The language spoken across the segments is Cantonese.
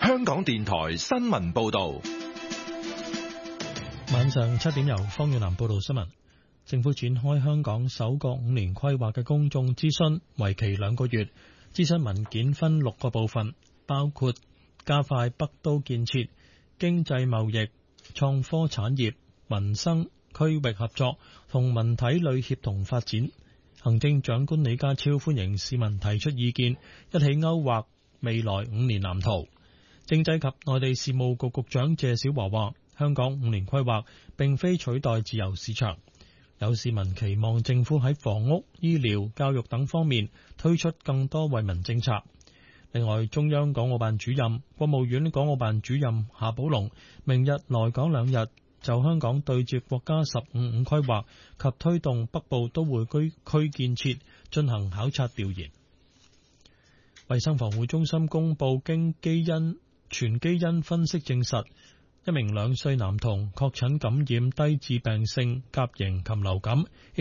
香港電台新聞報道。 晚上7點由方遠南報道新聞。政府展開香港首個5年規劃嘅公眾諮詢，為期2個月。諮詢文件分6個部分，包括加快北都建設、經濟貿易、創科產業、民生、區域合作同文體旅協同發展。行政長官李家超歡迎市民提出意見，一起勾畫未來5年藍圖。政制及內地事務局局長謝小華話，香港5年規劃並非取代自由市場。有市民期望政府喺房屋、醫療、教育等方面推出更多惠民政策。另外，中央港澳辦主任、國務院港澳辦主任夏寶龍明日來港2日，就香港對接國家15五規劃及推動北部都會區建設進行考察調研。衛生防護中心公布，經全基因分析證實，一名2歲男童確診感染低致病性甲型禽流感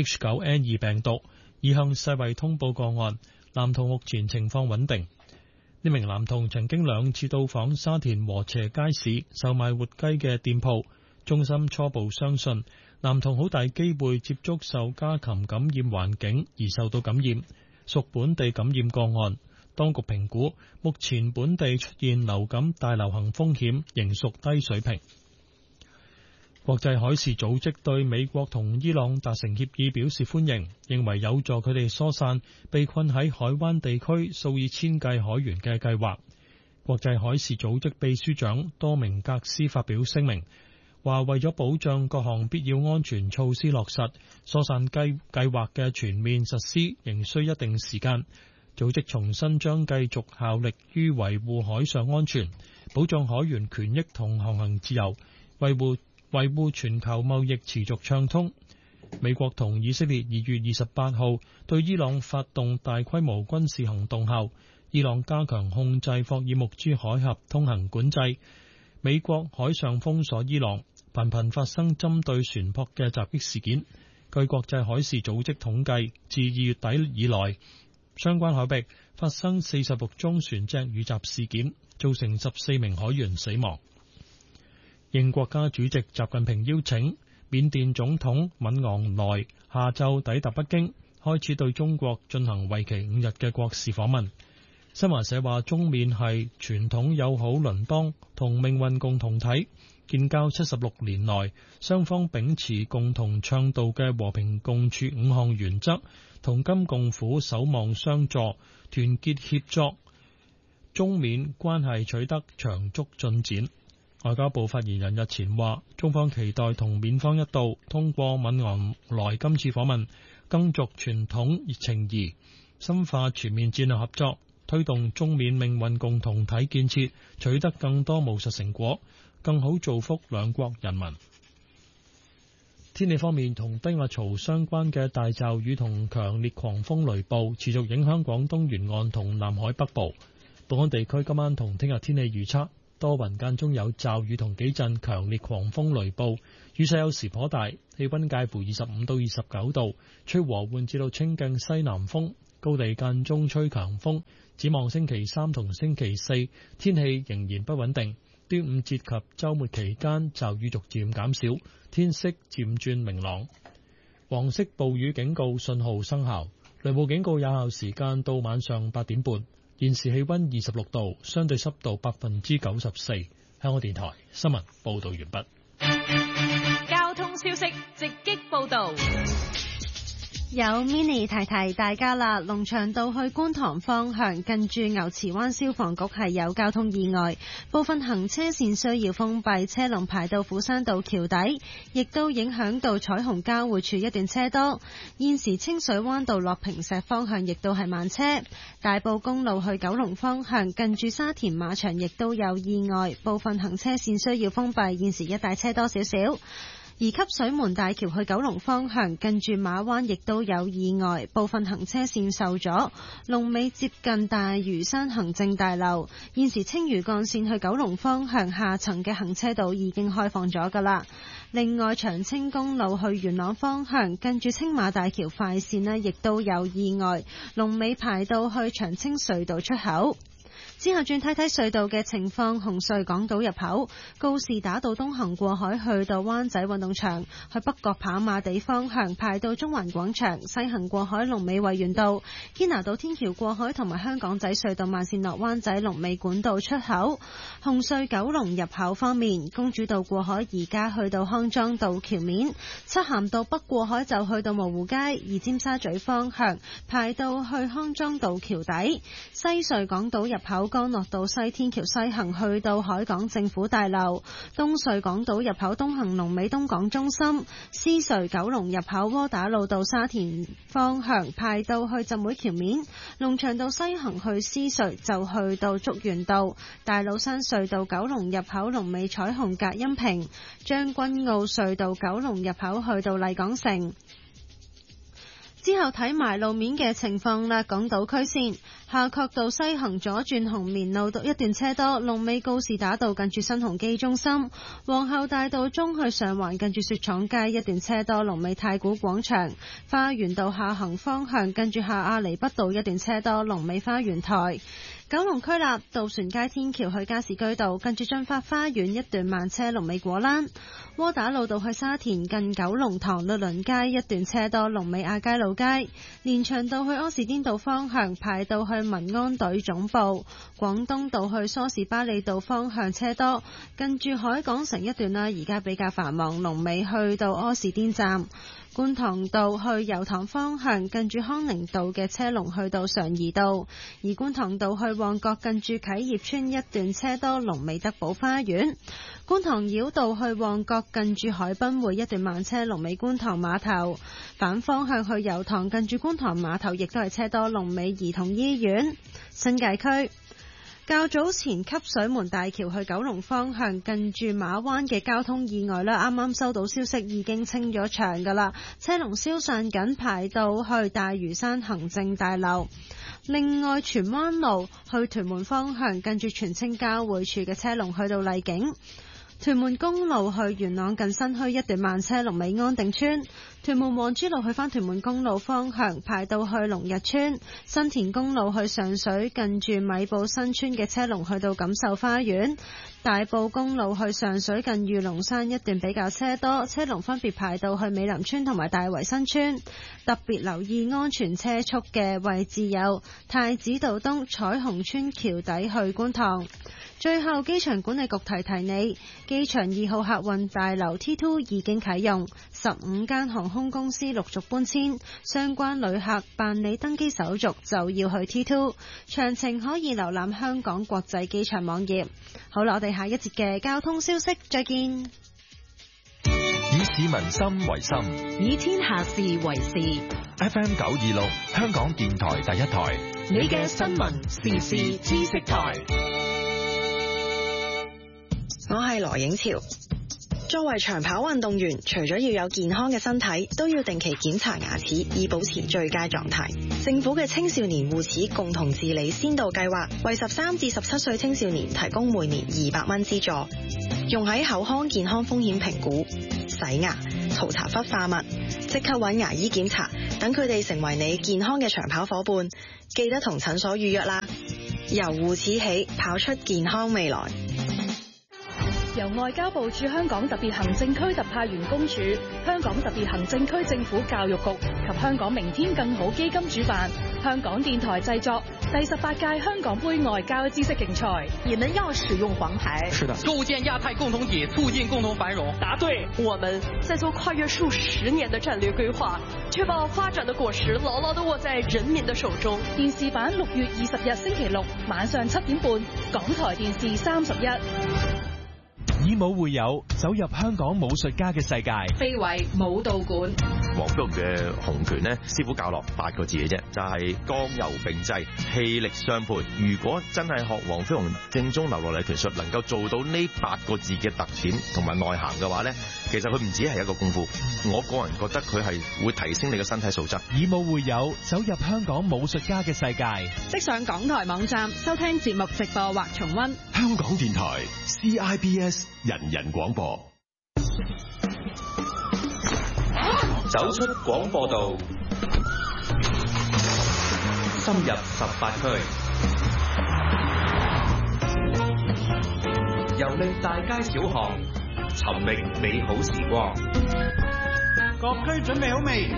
H9N2 病毒，已向世衛通報個案。男童目前情況穩定。呢名男童曾經2次到訪沙田禾輋街市售賣活雞嘅店鋪。中心初步相信男童好大機會接觸受家禽感染環境而受到感染，屬本地感染個案。當局評估目前本地出現流感大流行風險仍屬低水平。國際海事組織對美國同伊朗達成協議表示歡迎，認為有助佢哋疏散被困喺海灣地區數以千計海員嘅計劃。國際海事組織秘書長多明格斯發表聲明，話為咗保障各項必要安全措施落實，疏散計劃嘅全面實施仍需一定時間。組織重申將繼續效力於維護海上安全、保障海員權益同航行自由，維護全球貿易持續暢通。美國同以色列2月28號對伊朗發動大規模軍事行動後，伊朗加強控制霍爾木茲海峽通行管制，美國海上封鎖伊朗，頻頻發生針對船舶嘅襲擊事件。據國際海事組織統計，自2月底以來，相關海域發生46宗船隻遇襲事件，造成14名海員死亡。應國家主席習近平邀請，緬甸總統敏昂萊下晝抵達北京，開始對中國進行為期5日嘅國事訪問。新華社話，中緬係傳統友好鄰邦同命運共同體，建交76年來，雙方秉持共同倡導嘅和平共處5項原則，同甘共苦，守望相助，團結協作，中緬關係取得長足進展。外交部發言人日前話，中方期待同緬方一道，通過敏昂萊今次訪問，更續傳統情誼，深化全面戰略合作，推動中緬命運共同體建設取得更多務實成果，更好造福兩國人民。天氣方面，同低壓槽相關嘅大驟雨同強烈狂風雷暴持續影響廣東沿岸同南海北部。本港地區今晚同聽日天氣預測，多雲間中有驟雨同幾陣強烈狂風雷暴，雨勢有時頗大，氣溫介乎25到29度，吹和緩至到清勁西南風，高地間中吹強風。展望星期3同星期4，天氣仍然不穩定。端午節及週末期間驟雨逐漸減少，天色漸轉明朗。黃色暴雨警告信號生效，雷暴警告有效時間到晚上8點半。現時氣溫26度，相對濕度94%。香港電台新聞報道完畢。 交通消息直擊報道。 有 mini 提提大家啦，龍翔道去觀塘方向近住牛池灣消防局係有交通意外，部分行車線需要封閉，車龍排到斧山道橋底，亦都影響到彩虹交匯處一段車多。現時清水灣道落坪石方向亦都係慢車，大埔公路去九龍方向近住沙田馬場亦都有意外，部分行車線需要封閉，現時一帶車多少少。而汲水門大橋去九龍方向近住馬灣亦都有意外，部分行車線受阻，龍尾接近大嶼山行政大樓。現時青嶼幹線去九龍方向下層嘅行車道已經開放咗㗎喇。另外，長青公路去元朗方向近住青馬大橋快線呢亦都有意外，龍尾排到去長青隧道出口。 之後轉睇睇隧道嘅情況，紅隧港島入口告士打道東行過海去到灣仔運動場，去北角跑馬地方向排到中環廣場，西行過海龍尾維園道，堅拿道天橋過海同埋香港仔隧道慢線落灣仔龍尾管道出口。紅隧九龍入口方面，公主道過海而家去到康莊道橋面，漆咸道北過海就去到蕪湖街，而尖沙咀方向排到去康莊道橋底。西隧港島入口干諾道西天橋西行去到海港政府大樓，東隧港島入口東行龍尾東港中心，獅隧九龍入口窩打老道沙田方向排到去浸會橋面，龍翔道西行去獅隧就去到竹園道，大老山隧道九龍入口龍尾彩虹隔音屏，將軍澳隧道九龍入口去到麗港城。之後睇埋路面嘅情況啦，港島區線夏慤道西行左轉紅棉路一段車多，龍尾告士打道近住新鴻基中心，皇后大道中去上環近住雪廠街一段車多，龍尾太古廣場，花園道下行方向近住下亞厘畢道一段車多，龍尾花園台。九龍區立渡船街天橋去加士居道近住駿發花園一段慢車，龍尾果欄。窩打老道去沙田近九龍塘律倫街一段車多，龍尾亞皆老街。連翔道去柯士甸道方向排到去民安隊總部。廣東道去梳士巴利道方向車多，近住海港城一段啦，而家比較繁忙，龍尾去到柯士甸站。觀塘道去油塘方向近住康寧道嘅車龍去到常怡道，而觀塘道去旺角近住啟業邨一段車多，龍尾德寶花園。觀塘繞道去旺角近住海濱會一段慢車，龍尾觀塘碼頭。反方向去油塘近住觀塘碼頭亦都係車多，龍尾兒童醫院。新界區較早前汲水門大橋去九龍方向近住馬灣嘅交通意外啦，啱啱收到消息已經清咗場㗎啦，車龍消散緊，排到去大嶼山行政大樓。另外荃灣路去屯門方向近住荃青交匯處嘅車龍去到麗景。屯門公路去元朗近新墟一段慢車，龍尾安定村。屯門皇珠路去返屯門公路方向排到去龍日村。新田公路去上水近住米埔新村嘅車龍去到錦繡花園。大埔公路去上水近御龍山一段比較車多，車龍分別排到去美林村同埋大圍新村。特別留意安全車速嘅位置有太子道東彩虹村橋底去觀塘。最後，機場管理局提提你，機場2號客運大樓 T2 已經啟用，15間航空公司陸續搬遷，相關旅客辦理登機手續就要去 T2， 詳情可以瀏覽香港國際機場網頁。好啦，我哋下一節嘅交通消息再見。 以市民心為心， 以天下事為事。 FM 926香港電台第一台， 你嘅新聞時事知識台。 我係羅影潮。作為長跑運動員，除咗要有健康嘅身體，都要定期檢查牙齒，以保持最佳狀態。政府嘅青少年護齒共同治理先導計劃，為13至17歲青少年提供每年200蚊資助，用喺口腔健康風險評估、洗牙、塗搽氟化物，即刻揾牙醫檢查，等佢哋成為你健康嘅長跑伙伴。記得同診所預約啦。由護齒起，跑出健康未來。 由外交部駐香港特別行政區特派員公署、香港特別行政區政府教育局及香港明天更好基金主辦，香港電台製作第18屆香港杯外交知識競賽。 你們要使用黃牌。是的。 構建亞太共同體，促進共同繁榮。 答對。我們在做跨越數10年的戰略規劃，確保發展的果實牢牢地握在人民的手中。 電視版6月20日星期六晚上7點半，港台電視31。 以武會友，走入香港武術家嘅世界。 非遺武道館。 黃飛鴻嘅洪拳呢，師傅教落8個字嘅啫，就係剛柔並濟，氣力相配。如果真係學黃飛鴻正宗流落嚟拳術，能夠做到呢8個字嘅特點同埋內涵嘅話呢，其實佢唔止係一個功夫。我個人覺得佢係會提升你嘅身體素質。 以武會友，走入香港武術家嘅世界。 即上港台網站收聽節目直播或重溫。 香港電台 CIBS 人人廣播。 走出廣播道，深入18區。 遊歷大街小巷，尋覓美好時光。 各區準備好未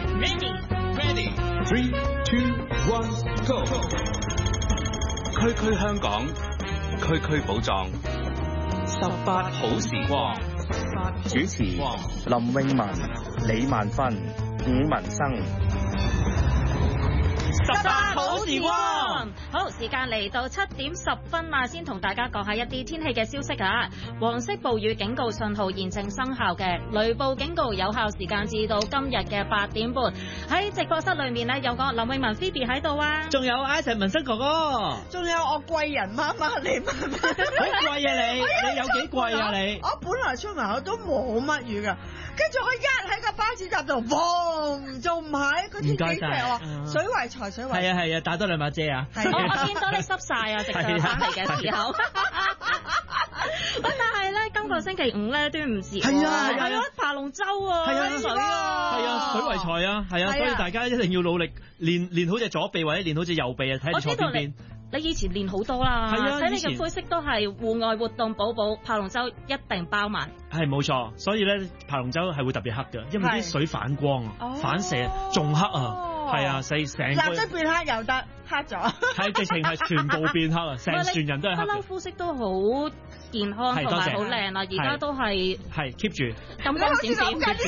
？Ready。3、2、1 ，Go！ 區區香港，區區寶藏，18好時光。 主持林詠雯、李萬芬、伍文生。 18好時光，好，時間嚟到7點10分啦，先同大家講下一啲天氣嘅消息啊。黃色暴雨警告信號現正生效嘅，雷暴警告有效時間至到今日嘅8點半。喺直播室裏面呢，有個林詠雯 Phoebe 喺度啊， 仲有 Ivan 文生哥哥， 仲有我貴人媽媽李媽媽。 好貴啊你有幾貴啊你？ 我本來出門口都冇乜雨噶，跟住我一喺個巴士站度，嘣，仲唔係？佢天幾成話水為財，水為財。 係啊，帶多兩把遮啊！ 我見到你濕晒啊，直上翻嚟嘅時候。但係咧，今個星期五咧端午節，係啊，爬龍舟啊，水啊， 係啊，水為財啊，係啊，所以大家一定要努力練好隻左臂或者練好隻右臂啊，睇你坐邊邊。 你以前練好多啦，睇你嘅灰色都係戶外活動寶寶，爬龍舟一定包埋。 係冇錯，所以咧爬龍舟係會特別黑㗎，因為啲水反光啊，反射仲黑啊。係啊，成個藍色變黑又得，黑咗。 係直情係全部變黑啊！成船人都係黑。 不嬲膚色都好健康同埋好靚啊！而家都係 keep 住。 金光閃閃 ，keep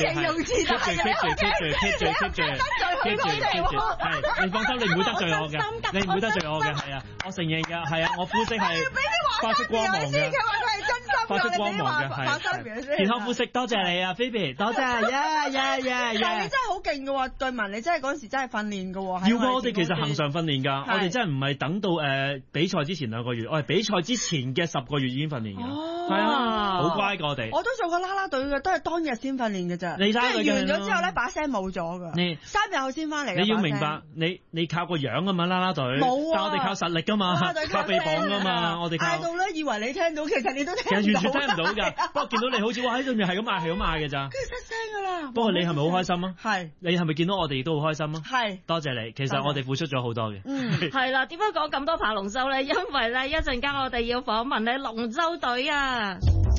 住。 係，你放心，你唔會得罪我嘅，你唔會得罪我嘅，係啊，我承認㗎，係啊，我膚色係發出光芒嘅。發出光芒嘅係健康膚色，多謝你啊，Phoebe，多謝， 但係你真係好勁嘅喎，對文你真係嗰時真係訓練嘅喎。 要喎，我哋其實恆常訓練㗎，我哋真係唔係等到比賽之前2個月，我係比賽之前嘅10個月已經訓練㗎。係啊，好乖㗎我哋。 我都做過啦啦隊嘅，都係當日先訓練嘅咋。 你完咗之後咧，把聲冇咗㗎。3日後先翻嚟。 你要明白，你靠個樣㗎嘛啦啦隊， 冇啊， 但我哋靠實力㗎嘛，靠臂膀㗎嘛，我哋靠。 嗌到咧，以為你聽到，其實你都聽唔到。 完全聽唔到㗎，不過見到你好似喺度面係咁嗌嘅咋。 跟住出聲㗎啦。 不過你係咪好開心啊？ 係。 你係咪見到我哋都好開心啊？ 係。 多謝你，其實我哋付出咗好多嘅。 係啦，點解講咁多爬龍舟咧？因為咧一陣間我哋要訪問咧龍舟隊啊。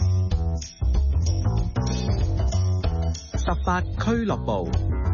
18俱樂部。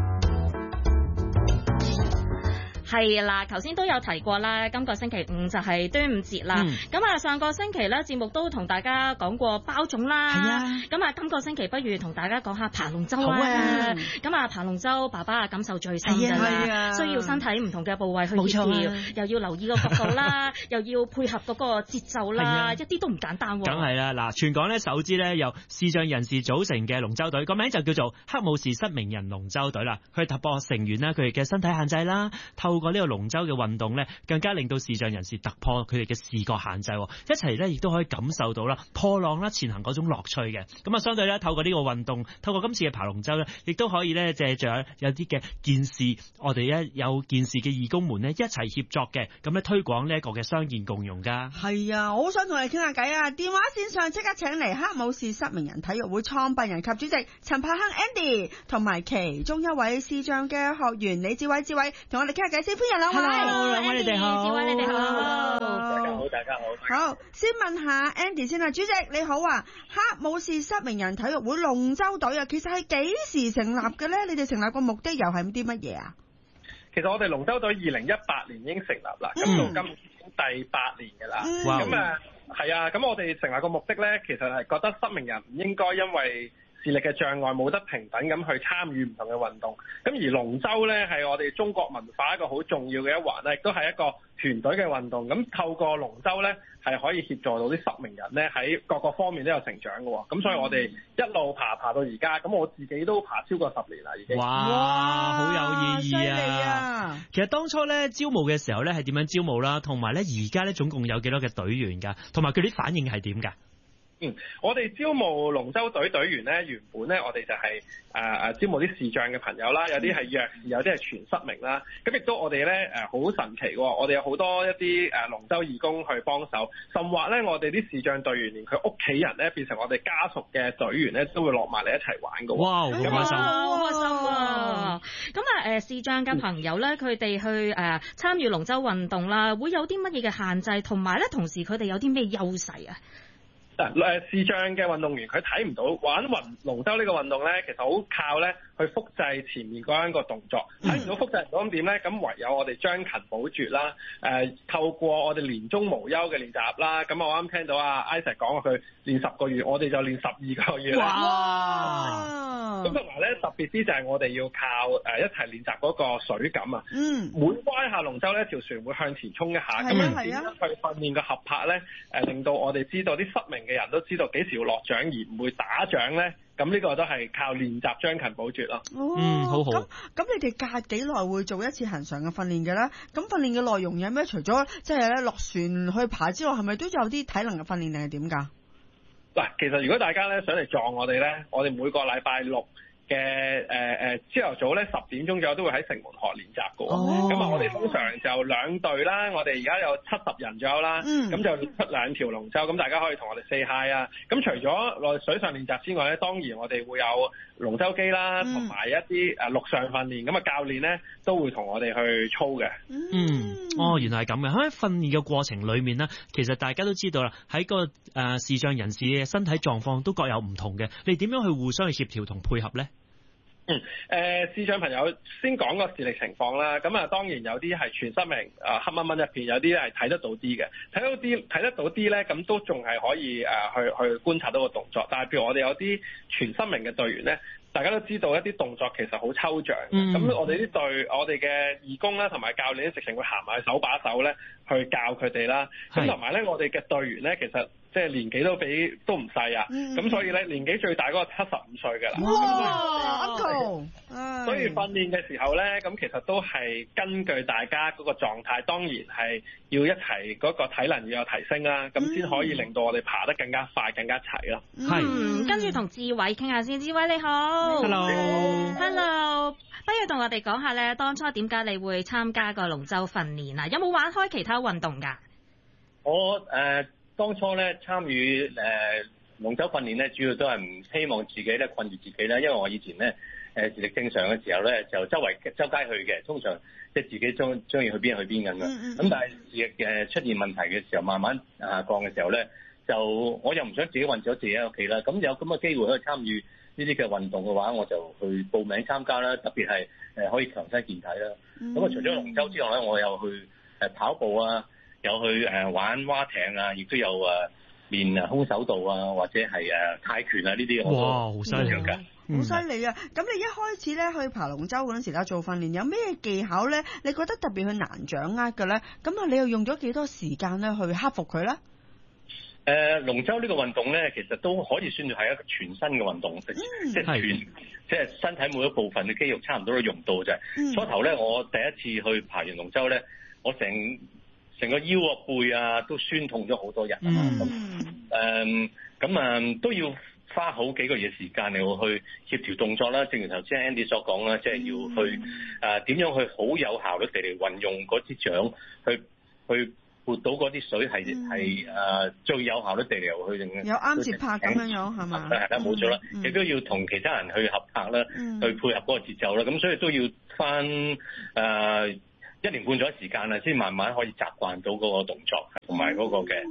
係啦，頭先都有提過啦，今個星期五就係端午節啦。咁上個星期咧節目都同大家講過包粽啦。係啊。咁今個星期不如同大家講下爬龍舟啦。好啊。咁爬龍舟爸爸感受最深㗎啦，需要身體唔同嘅部位去協調，又要留意個角度啦，又要配合嗰個節奏啦，一啲都唔簡單喎。 梗係啦，嗱，全港咧首支咧由視障人士組成嘅龍舟隊，個名就叫做黑武士失明人龍舟隊啦。佢突破成員啦，佢哋嘅身體限制啦，透過呢個龍舟嘅運動咧，更加令到視障人士突破佢哋嘅視覺限制，一齊咧亦都可以感受到啦破浪啦前行嗰種樂趣嘅。咁啊，相對咧透過呢個運動，透過今次嘅爬龍舟咧，亦都可以咧借助有啲嘅健視，我哋咧有健視嘅義工們咧一齊協作嘅，咁咧推廣呢一個嘅傷健共融噶。 係啊，我好想同你傾下偈啊！電話線上即刻請嚟黑武士失明人體育會創辦人及主席陳柏亨 Andy， 同埋其中一位視障嘅學員李志偉，同我哋傾下偈先。歡迎兩位。 Hello， 兩位你哋好。 志偉你哋好。 大家好。 好，先問下 Andy 先啦，主席你好啊，黑武士失明人體育會龍舟隊啊，其實係幾時成立嘅咧？你哋成立個目的又係啲乜嘢啊？ 其實我哋龍舟隊2018年已經成立啦，咁到今年第8年嘅啦。咁係啊，咁我哋成立個目的咧，其實係覺得失明人唔應該因為視力嘅障礙冇得平等咁去參與唔同嘅運動，咁而龍舟咧係我哋中國文化一個好重要嘅一環咧，亦都係一個團隊嘅運動。咁透過龍舟咧係可以協助到啲失明人咧喺各個方面都有成長嘅。咁所以我哋一路爬到而家，咁我自己都爬超過10年啦已經。 哇，好有意義啊！其實當初咧招募嘅時候咧係點樣招募啦？同埋咧而家咧總共有幾多嘅隊員㗎？同埋佢啲反應係點㗎？ 我哋招募龍舟隊隊員咧，原本咧我哋就係招募啲視障嘅朋友啦，有啲係弱視，有啲係全失明啦。咁亦都我哋咧好神奇喎，我哋有好多一啲龍舟義工去幫手，甚或咧我哋啲視障隊員連佢屋企人咧變成我哋家屬嘅隊員咧，都會落埋嚟一齊玩㗎。 哇，好開心， 好開心啊！咁視障嘅朋友咧，佢哋去參與龍舟運動啦，會有啲乜嘢嘅限制，同埋咧同時佢哋有啲咩優勢啊？ 視障嘅運動員佢睇唔到玩龍舟呢個運動咧，其實好靠咧去複製前面嗰一個動作，睇唔到複製唔到咁點咧？咁唯有我哋將勤補拙啦，透過我哋年中無休嘅練習啦。咁我啱聽到Isaac 講過佢練10個月，我哋就練12個月啦。哇！咁同埋咧特別啲就係我哋要靠一齊練習嗰個水感啊。每劃一下龍舟咧，條船會向前衝一下。咁樣點樣去訓練個合拍咧？令到我哋知道啲失明嘅人都知道幾時要落掌而唔會打掌咧。咁呢個都係靠練習將勤補拙咯。 好好。 咁你哋隔幾耐會做一次恆常嘅訓練嘅咧？咁訓練嘅內容有咩？除咗即係咧落船去爬之外，係咪都有啲體能嘅訓練定係點㗎？ 嗱，其實如果大家咧想嚟撞我哋咧，我哋每個禮拜6嘅朝頭早咧10點鐘左右都會喺城門河練習嘅。咁我哋通常就2隊啦，我哋而家有70人左右啦，咁就出2條龍舟，咁大家可以同我哋 say hi 啊。咁除咗落水上練習之外咧，當然我哋會有龍舟機啦，同埋一啲陸上訓練。咁教練咧都會同我哋去操嘅。 原來係咁嘅。喺訓練嘅過程裏面呢，其實大家都知道啦，喺個視障人士嘅身體狀況都各有唔同嘅。你點樣去互相去協調同配合咧？ 視障朋友先講個視力情況啦。咁當然有啲係全失明，黑掹掹一片，有啲係睇得到啲嘅，睇得到啲咧，咁都仲係可以去觀察到個動作。但係譬如我哋有啲全失明嘅隊員咧，大家都知道一啲動作其實好抽象嘅。咁我哋我哋嘅義工啦，同埋教練直情會行埋手把手咧去教佢哋啦。咁同埋咧，我哋嘅隊員咧，其實即係年紀都唔細啊。咁所以咧，年紀最大嗰個75歲㗎啦。 哇！Uncle！ 所以訓練嘅時候咧，咁其實都係根據大家嗰個狀態，當然係要一齊嗰個體能要有提升啦，咁先可以令到我哋爬得更加快、更加齊咯。 跟住同志偉傾下先，志偉你好。Hello。不如同我哋講下咧，當初點解你會參加個龍舟訓練啊？有冇玩開其他運動㗎？ 我當初咧參與龍舟訓練咧，主要都係唔希望自己咧困住自己啦，因為我以前咧視力正常嘅時候咧，就周街去嘅，通常即係自己中意去邊咁嘅。咁但係視力出現問題嘅時候，慢慢下降嘅時候咧，就我又唔想自己困咗自己喺屋企啦。咁有咁嘅機會可以參與呢啲嘅運動嘅話，我就去報名參加啦。特別係可以強身健體啦。咁除咗龍舟之外咧，我又去跑步啊，有去玩蛙艇啊，亦都有練空手道啊，或者係泰拳啊呢啲。 哇，好犀利㗎！ 好犀利啊！咁你一開始咧去爬龍舟嗰陣時咧做訓練，有咩技巧咧？你覺得特別去難掌握嘅咧？咁你又用咗幾多時間咧去克服佢咧？ 龍舟呢個運動咧，其實都可以算係一個全身嘅運動，即係身體每一部分嘅肌肉差唔多都用到啫。初頭咧，我第一次去爬完龍舟咧，我成個腰啊背啊都酸痛咗好多日咁都要花好幾個月時間嚟去協調動作啦。正如頭先 Andy 所講啦，即係要去點樣去好有效率地嚟運用嗰支槳去撥到嗰啲水係最有效率地嚟去有啱節拍咁樣係嘛？ 係啦，冇錯啦，亦都要同其他人去合拍啦，去配合嗰個節奏啦。咁所以都要翻1年半載時間啦，先慢慢可以習慣到嗰個動作同埋嗰個嘅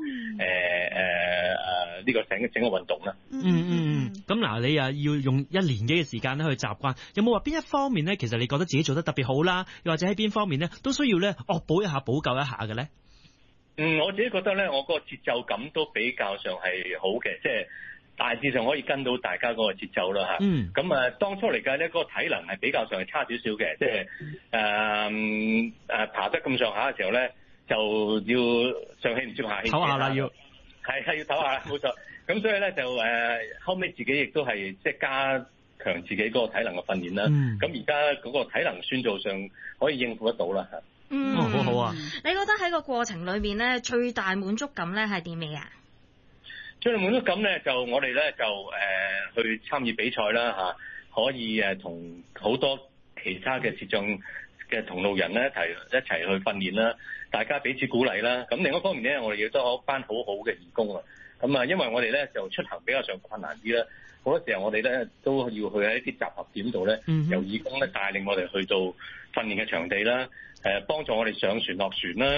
呢個整個運動啦。 咁嗱，你要用1年幾嘅時間咧去習慣，有冇話邊一方面咧，其實你覺得自己做得特別好啦，又或者喺邊方面咧都需要咧惡補一下、補救一下嘅咧？ 我自己覺得咧，我個節奏感都比較上係好嘅，即係大致上可以跟到大家嗰個節奏啦嚇。咁當初嚟計咧，嗰個體能係比較上係差少少嘅，即係爬得咁上下嘅時候咧，就要上氣唔接下氣。 唞下啦，要要唞下啦，冇錯。咁所以咧就後尾自己亦都係即係加強自己嗰個體能嘅訓練啦。咁而家嗰個體能算做上可以應付得到啦嚇。 好好啊！ 你覺得喺個過程裏面咧，最大滿足感咧係啲咩啊？ 最大滿足感咧，就我哋咧就去參與比賽啦嚇，可以同好多其他嘅視障嘅同路人咧一齊去訓練啦，大家彼此鼓勵啦。咁另一方面咧，我哋亦都有一班好好嘅義工啊。咁因為我哋咧就出行比較上困難啲啦，好多時候我哋咧都要去喺一啲集合點度咧，由義工咧帶領我哋去到訓練嘅場地啦，幫助我哋上船落船啦，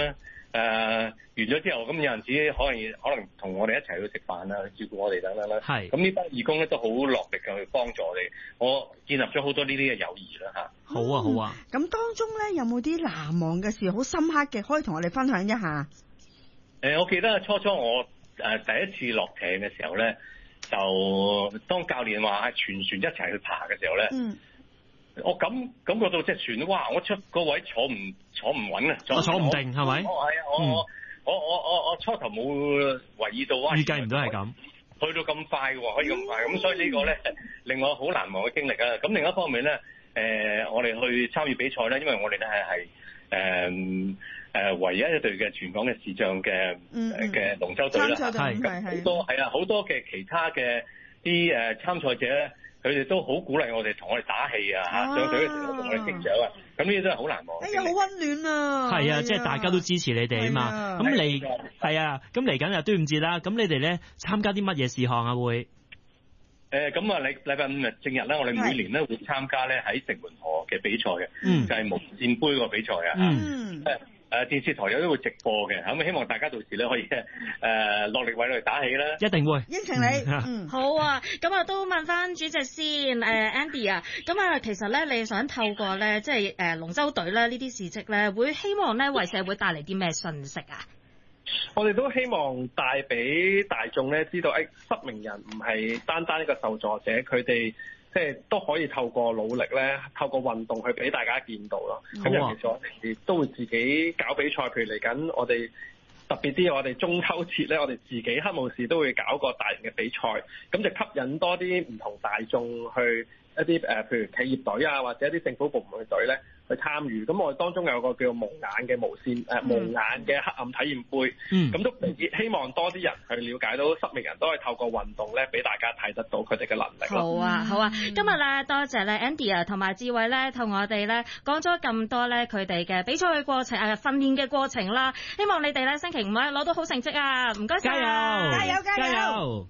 完咗之後，咁有陣時可能同我哋一齊去食飯啦，去照顧我哋等等啦。係。咁呢班義工咧都好落力嘅去幫助我哋，我建立咗好多呢啲嘅友誼啦嚇。 好啊好啊。 咁當中咧有冇啲難忘嘅事，好深刻嘅，可以同我哋分享一下？ 我記得初我第一次落艇嘅時候咧，就當教練話全船一齊去爬嘅時候咧。我感覺到隻船，哇！我出個位坐唔穩啊，坐唔定係咪？係啊，我初頭冇留意到， 預計唔到係咁， 去到咁快喎，可以咁快，咁所以呢個咧令我好難忘嘅經歷啊！咁另一方面咧，我哋去參與比賽咧，因為我哋咧係唯一一隊嘅全港嘅視障嘅龍舟隊啦，係好多嘅其他嘅啲參賽者咧。佢哋都好鼓勵我哋，同我哋打氣啊！上水嘅時候同我哋擊掌啊！咁呢啲都係好難忘。 哎呀，好溫暖啊！ 係啊，即係大家都支持你哋啊嘛。咁咁嚟緊又端午節啦。咁你哋咧參加啲乜嘢事項啊？會？ 咁啊，禮拜五日正日咧，我哋每年咧會參加咧喺城門河嘅比賽嘅，就係無線杯個比賽啊。電視台有都會直播嘅，咁希望大家到時咧可以落力為我哋打氣啦。 一定會應承你。 好啊，咁都問翻主席先，Andy 啊，咁其實咧你想透過咧即係龍舟隊咧呢啲事蹟咧，會希望咧為社會帶嚟啲咩信息啊？ 我哋都希望帶俾大眾咧知道，失明人唔係單單一個受助者，佢哋即係都可以透過努力咧，透過運動去俾大家見到咯。咁尤其是我哋都會自己搞比賽，譬如嚟緊我哋特別啲，我哋中秋節咧，我哋自己黑武士都會搞個大型嘅比賽，咁就吸引多啲唔同大眾去一啲譬如企業隊啊，或者一啲政府部門嘅隊咧去參與。咁我哋當中有個叫蒙眼嘅無眼嘅黑暗體驗杯，咁都希望多啲人去了解到失明人都可以透過運動咧，俾大家睇得到佢哋嘅能力。 好啊，好啊！今日咧多謝咧 Andy 啊，同埋智慧咧，同我哋咧講咗咁多咧佢哋嘅比賽嘅過程訓練嘅過程啦。希望你哋咧星期五咧攞到好成績啊！唔該晒， 加油！ 加油！加油！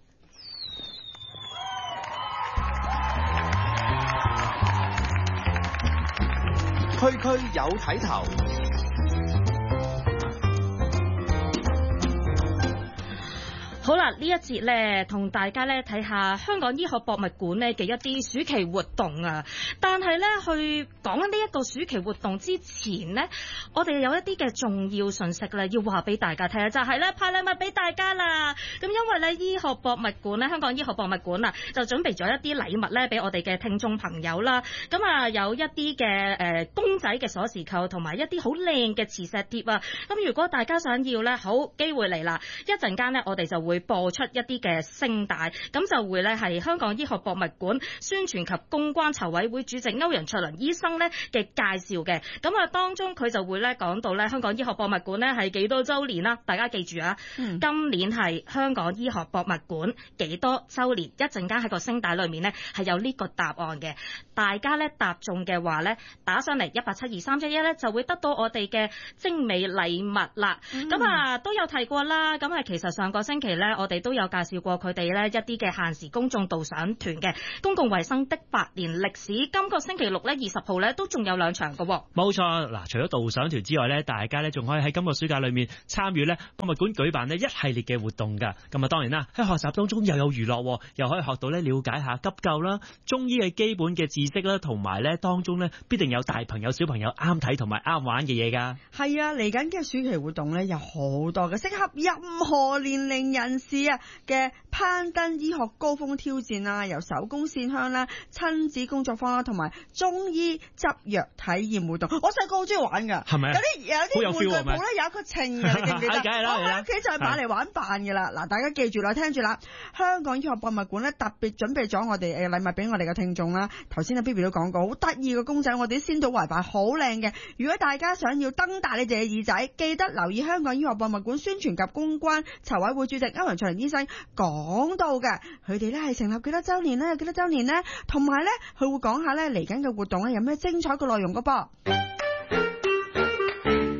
區區有睇頭。 好啦，呢一節咧，同大家咧睇下香港醫學博物館咧嘅一啲暑期活動啊。但係咧，去講緊呢一個暑期活動之前呢，我哋有一啲嘅重要信息咧，要話俾大家聽啊，就係咧派禮物俾大家啦。咁因為咧醫學博物館咧，香港醫學博物館啊，就準備咗一啲禮物咧俾我哋嘅聽眾朋友啦。咁啊，有一啲嘅公仔嘅鎖匙扣，同埋一啲好靚嘅磁石貼啊。咁如果大家想要咧，好機會嚟啦！一陣間咧，我哋就會播出一啲嘅聲帶，咁就會咧係香港醫學博物館宣傳及公關籌委會主席歐陽卓麟醫生咧嘅介紹嘅。咁啊，當中佢就會咧講到咧香港醫學博物館咧係幾多週年啦？大家記住啊，今年係香港醫學博物館幾多週年？一陣間喺個聲帶裏面咧係有呢個答案嘅。大家咧答中嘅話咧，打上嚟1872311咧就會得到我哋嘅精美禮物啦。咁啊都有提過啦。咁啊其實上個星期咧我哋都有介紹過佢哋咧一啲嘅限時公眾導賞團嘅公共衛生的百年歷史。今個星期六咧20號咧都仲有2場嘅。 冇錯，嗱，除咗導賞團之外咧，大家咧仲可以喺今個暑假裏面參與咧博物館舉辦呢一系列嘅活動㗎。咁啊當然啦，喺學習當中又有娛樂，又可以學到咧了解下急救啦、中醫嘅基本嘅知識啦，同埋咧當中咧必定有大朋友小朋友啱睇同埋啱玩嘅嘢㗎。 係啊，嚟緊嘅暑期活動咧有好多嘅，適合任何年齡人士嘅攀登醫學高峰挑戰啊，由手工線香啦、親子工作坊啦，同埋中醫執藥體驗活動。我細個好中意玩噶，係咪？有啲玩具鋪咧有一個稱嘅，你記唔記得？我喺屋企就係買嚟玩扮噶啦。嗱，大家記住啦，聽住啦，香港醫學博物館咧特別準備咗我哋禮物俾我哋嘅聽眾啦。頭先阿 Bibi 都講過，好得意嘅公仔，我哋先睹為快，好靚嘅。如果大家想要瞪大你哋嘅耳仔，記得留意香港醫學博物館宣傳及公關籌委會主席歐陽卓麟醫生講到嘅，佢哋咧係成立幾多周年咧，有幾多周年咧，同埋咧佢會講下咧嚟緊嘅活動咧有咩精彩嘅內容噶噃。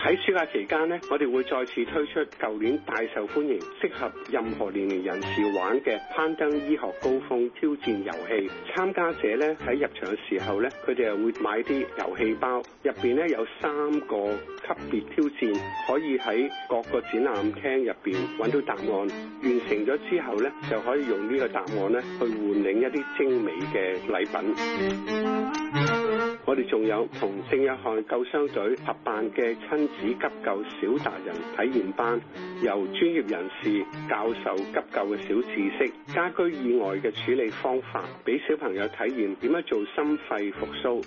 喺暑假期間呢，我哋會再次推出舊年大受歡迎、適合任何年齡人士玩嘅攀登醫學高峰挑戰遊戲。參加者呢，喺入場嘅時候呢，佢哋又會買啲遊戲包，入邊呢有3個級別挑戰，可以喺各個展覽廳入邊揾到答案。完成咗之後呢，就可以用呢個答案呢去換領一啲精美嘅禮品。我哋仲有同聖約翰救傷隊合辦嘅親子急救小達人體驗班，由專業人士教授急救嘅小知識、家居意外嘅處理方法，俾小朋友體驗點樣做心肺復甦。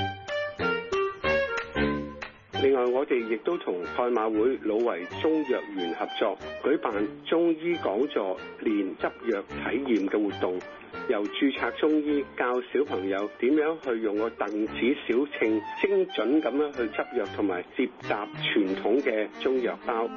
另外，我哋亦都同賽馬會老圍中藥園合作，舉辦中醫講座、練執藥體驗嘅活動，由註冊中醫教小朋友點樣去用個鄧子小秤精準咁樣去執藥，同埋接搭傳統嘅中藥包。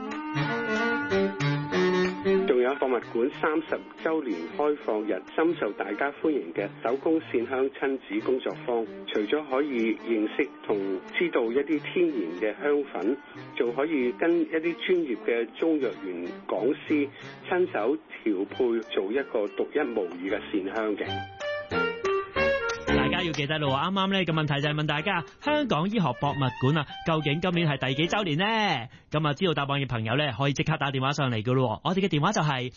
仲有博物館30週年開放日，深受大家歡迎嘅手工線香親子工作坊，除咗可以認識同知道一啲天然嘅香粉，仲可以跟一啲專業嘅中藥園講師親手調配，做一個獨一無二嘅線香嘅。 大家要記得咯，啱啱呢個問題就係問大家，香港醫學博物館啊，究竟今年係第幾週年呢？咁啊，知道答案嘅朋友呢，可以即刻打電話上嚟噶咯。我哋嘅電話就係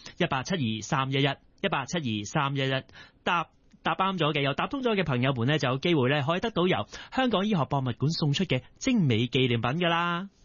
187231187231，答啱咗嘅，又答通咗嘅朋友們呢，就有機會呢，可以得到由香港醫學博物館送出嘅精美紀念品噶啦。